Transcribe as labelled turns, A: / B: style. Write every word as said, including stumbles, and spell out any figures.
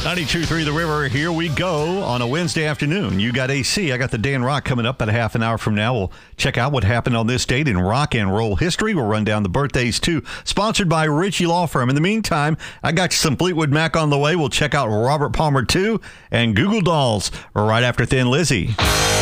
A: ninety-two point three The River, here we go on a Wednesday afternoon. You got A C, I got the Dan Rock coming up about a half an hour from now. We'll check out what happened on this date in rock and roll history. We'll run down the birthdays, too. Sponsored by Ritchie Law Firm. In the meantime, I got some Fleetwood Mac on the way. We'll check out Robert Palmer, too, and Google Dolls right after Thin Lizzy.